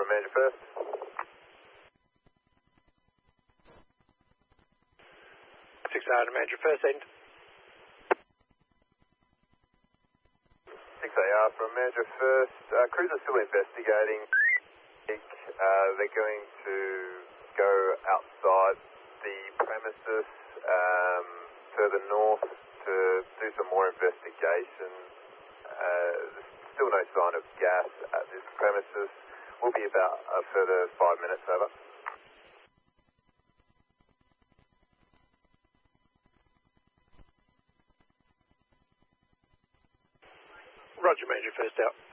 Manager First. 6AR to Manager First end. 6AR from Manager First. Crews are still investigating. They're going to go outside the premises further north to do some more investigation. There's still no sign of gas at this premises. We'll be about a further 5 minutes, over. Roger, Manager First out.